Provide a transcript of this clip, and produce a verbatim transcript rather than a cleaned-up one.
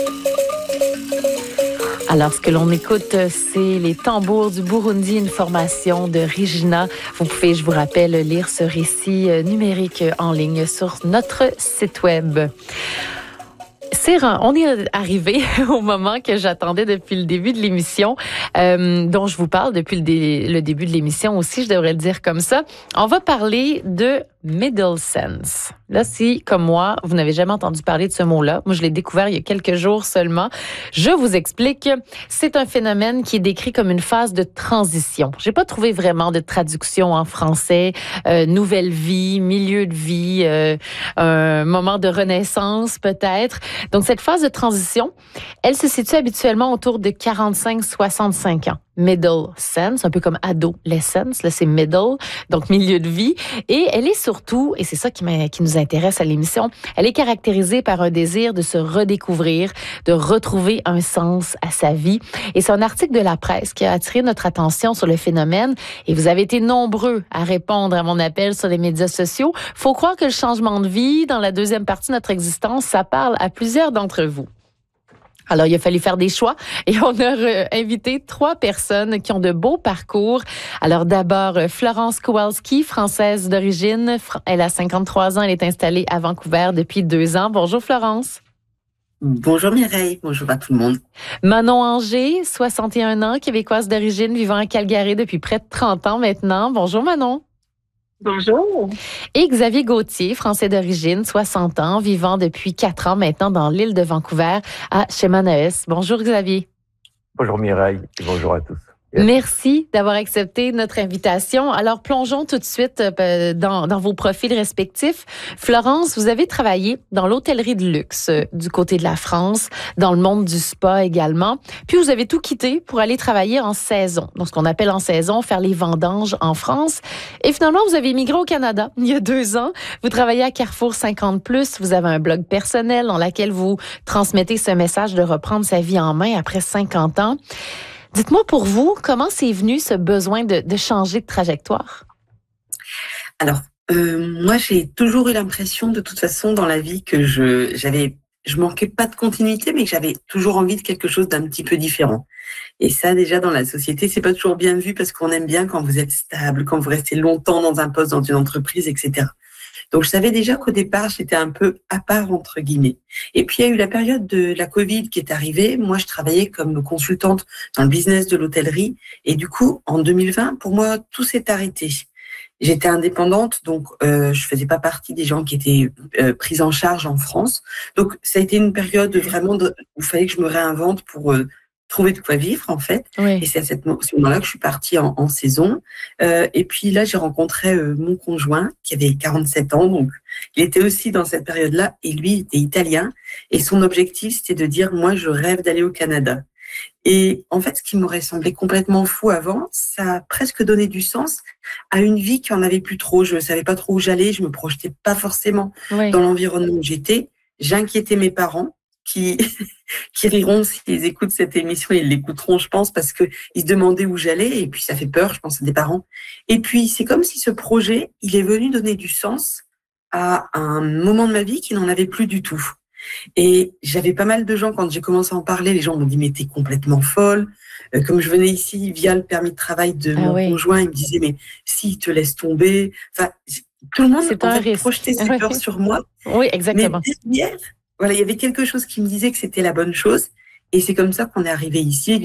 Alors, ce que l'on écoute, c'est les tambours du Burundi, une formation de Regina. Vous pouvez, je vous rappelle, lire ce récit numérique en ligne sur notre site web. C'est, on est arrivé au moment que j'attendais depuis le début de l'émission, euh, dont je vous parle depuis le, dé, le début de l'émission aussi, je devrais le dire comme ça. On va parler de Middle Sense. Là, si, comme moi, vous n'avez jamais entendu parler de ce mot-là, moi, je l'ai découvert il y a quelques jours seulement. Je vous explique. C'est un phénomène qui est décrit comme une phase de transition. J'ai pas trouvé vraiment de traduction en français. Euh, nouvelle vie, milieu de vie, euh, un moment de renaissance peut-être. Donc, cette phase de transition, elle se situe habituellement autour de quarante-cinq à soixante-cinq ans. Middle sense, un peu comme adolescence, là c'est middle, donc milieu de vie. Et elle est surtout, et c'est ça qui, qui nous intéresse à l'émission, elle est caractérisée par un désir de se redécouvrir, de retrouver un sens à sa vie. Et c'est un article de la presse qui a attiré notre attention sur le phénomène. Et vous avez été nombreux à répondre à mon appel sur les médias sociaux. Faut croire que le changement de vie, dans la deuxième partie de notre existence, ça parle à plusieurs d'entre vous. Alors, il a fallu faire des choix et on a euh, invité trois personnes qui ont de beaux parcours. Alors, d'abord, Florence Kowalski, française d'origine. Elle a cinquante-trois ans, elle est installée à Vancouver depuis deux ans. Bonjour, Florence. Bonjour Mireille, bonjour à tout le monde. Manon Anger, soixante et un ans, québécoise d'origine, vivant à Calgary depuis près de trente ans maintenant. Bonjour, Manon. Bonjour. Et Xavier Gauthier, français d'origine, soixante ans, vivant depuis quatre ans maintenant dans l'île de Vancouver à Chemanaes. Bonjour Xavier. Bonjour Mireille et bonjour à tous. Yes. Merci d'avoir accepté notre invitation. Alors, plongeons tout de suite dans, dans vos profils respectifs. Florence, vous avez travaillé dans l'hôtellerie de luxe du côté de la France, dans le monde du spa également. Puis, vous avez tout quitté pour aller travailler en saison. Donc, ce qu'on appelle en saison, faire les vendanges en France. Et finalement, vous avez immigré au Canada il y a deux ans. Vous travaillez à Carrefour cinquante plus. Vous avez un blog personnel dans lequel vous transmettez ce message de reprendre sa vie en main après cinquante ans. Dites-moi pour vous, comment c'est venu ce besoin de, de changer de trajectoire? Alors, euh, moi, j'ai toujours eu l'impression, de toute façon, dans la vie, que je j'avais, je manquais pas de continuité, mais que j'avais toujours envie de quelque chose d'un petit peu différent. Et ça, déjà, dans la société, c'est pas toujours bien vu parce qu'on aime bien quand vous êtes stable, quand vous restez longtemps dans un poste, dans une entreprise, et cetera. Donc, je savais déjà qu'au départ, j'étais un peu à part, entre guillemets. Et puis, il y a eu la période de la Covid qui est arrivée. Moi, je travaillais comme consultante dans le business de l'hôtellerie. Et du coup, en deux mille vingt, pour moi, tout s'est arrêté. J'étais indépendante, donc euh, je faisais pas partie des gens qui étaient euh, pris en charge en France. Donc, ça a été une période vraiment de, où il fallait que je me réinvente pour... Euh, trouver de quoi vivre en fait. Oui. Et c'est à cette, ce moment-là que je suis partie en, en saison. Euh, et puis là, j'ai rencontré euh, mon conjoint qui avait quarante-sept ans, donc il était aussi dans cette période-là et lui il était italien. Et son objectif, c'était de dire moi, je rêve d'aller au Canada. Et en fait, ce qui m'aurait semblé complètement fou avant, ça a presque donné du sens à une vie qui en avait plus trop. Je savais pas trop où j'allais, je me projetais pas forcément oui. dans l'environnement où j'étais. J'inquiétais mes parents. Qui, qui riront s'ils écoutent cette émission, ils l'écouteront, je pense, parce que ils se demandaient où j'allais, et puis ça fait peur, je pense, à des parents. Et puis, c'est comme si ce projet, il est venu donner du sens à un moment de ma vie qui n'en avait plus du tout. Et j'avais pas mal de gens, quand j'ai commencé à en parler, les gens m'ont dit, mais t'es complètement folle. Euh, comme je venais ici via le permis de travail de ah mon oui. conjoint, il me disait, mais s'il te laisse tomber, enfin, tout le monde c'est en fait, projetait ses peurs sur moi. Oui, exactement. Mais derrière, voilà, il y avait quelque chose qui me disait que c'était la bonne chose. Et c'est comme ça qu'on est arrivé ici.